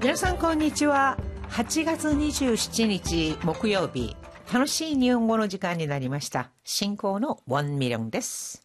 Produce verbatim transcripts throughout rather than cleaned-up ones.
皆さんこんにちは。はちがつにじゅうしちにち木曜日、楽しい日本語の時間になりました。進行のウォンミリョンです。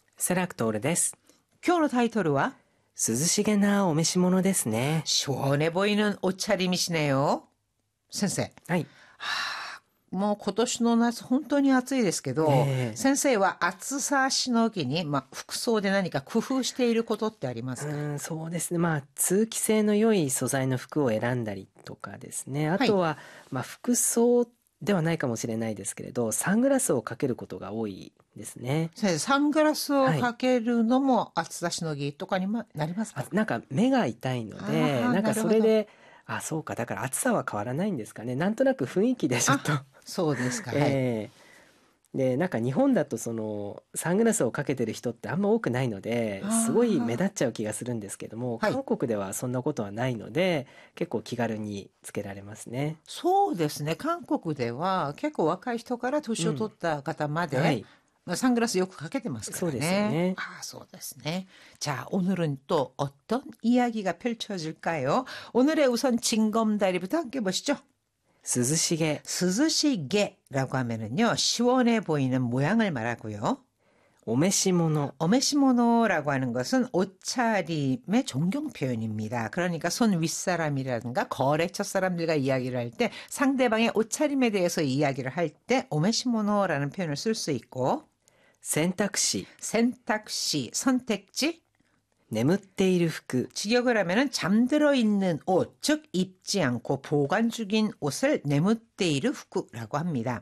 セラクトールです。 今日のタイトルは涼しげなお召し物ですね。 시원해 보이는 옷차림이시네요。先生、 はい。 もう今年の夏本当に暑いですけど、 えー先生は暑さしのぎに、まあ、服装で何か工夫していることってありますか？ うーん、そうですね。まあ通気性の良い素材の服を選んだりとかですね。あとは、まあ服装ではないかもしれないですけれど、サングラスをかけることが多いですね。 先生、サングラスをかけるのも暑さしのぎとかにもなりますか？ あなんか目が痛いので、 あーなんかなるほどそれで、あ、そうか、だから暑さは変わらないんですかね。なんとなく雰囲気でちょっとそうですか。はい。 ええでなんか日本だとそのサングラスをかけてる人ってあんま多くないのであーすごい目立っちゃう気がするんですけども、 はい韓国ではそんなことはないので結構気軽につけられますね。 そうですね。韓国では結構若い人から年を取った方まで、 はいまあサングラスよくかけてますからね。 そうですよね。 ああ、そうですね。자、 오늘은 또 어떤 이야기가 펼쳐질까요? 오늘의 우선 징검다리부터 함께 보시죠. 涼しげ 스즈시게라고 하면은요, 시원해 보이는 모양을 말하고요. お召し物 어메시모노라고 하는 것은 옷차림의 존경 표현입니다. 그러니까 손 윗사람이라든가 거래처 사람들과 이야기를 할 때 상대방의 옷차림에 대해서 이야기를 할 때 오메시모노라는 표현을 쓸 수 있고, 選択肢 선택시, 선택지, 眠っている服 직역을 하면은 잠들어 있는 옷, 즉 입지 않고 보관 중인 옷을 네무테이르 후쿠라고 합니다.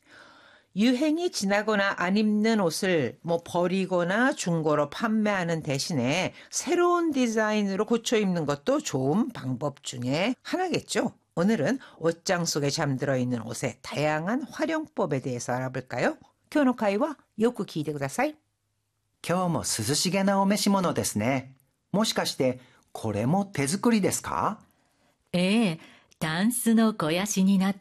유행이 지나거나 안 입는 옷을 뭐 버리거나 중고로 판매하는 대신에 새로운 디자인으로 고쳐 입는 것도 좋은 방법 중에 하나겠죠. 오늘은 옷장 속에 잠들어 있는 옷의 다양한 활용법에 대해서 알아볼까요? 교노카이와 요구 기대ください。 今日も涼しげなお召し物ですね。もしかしてこれも手作りですか？ ええ、タンスの肥やしになっ